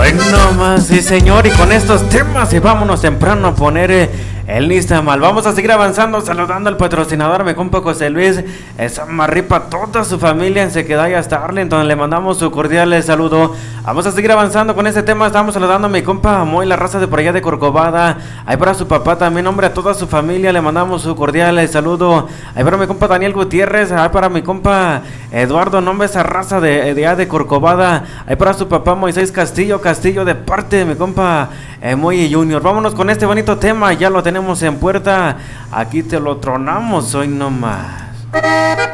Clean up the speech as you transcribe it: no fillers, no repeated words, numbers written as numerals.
Hoy no más, sí señor, y con estos temas y vámonos temprano a poner el Nistamal. Vamos a seguir avanzando, saludando al patrocinador, mi compa José Luis Samarripa, toda su familia en Sequedaya hasta Arlington, le mandamos su cordial saludo. Vamos a seguir avanzando con este tema, estamos saludando a mi compa Moy, la raza de por allá de Corcovada, ahí para su papá también, hombre, a toda su familia, le mandamos su cordial saludo. Ahí para mi compa Daniel Gutiérrez, ahí para mi compa Eduardo, nombre esa raza de allá de Corcovada, ahí para su papá Moisés Castillo de parte de mi compa Moy Junior. Vámonos con este bonito tema, ya lo tenemos en puerta, aquí te lo tronamos hoy nomás.